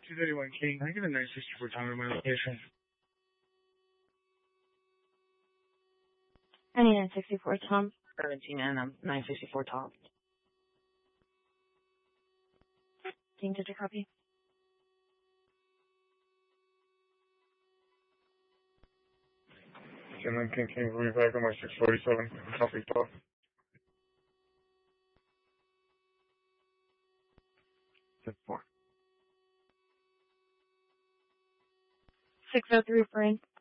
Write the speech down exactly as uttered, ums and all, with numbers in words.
two thirty-one King. I get a nine sixty-four Tom in my location. I need nine sixty-four Tom. seventeen and I'm nine sixty-four Tom. King, did you copy? And then King King will be back on my six forty-seven. Copy Tom. ten four. six oh three, Frank.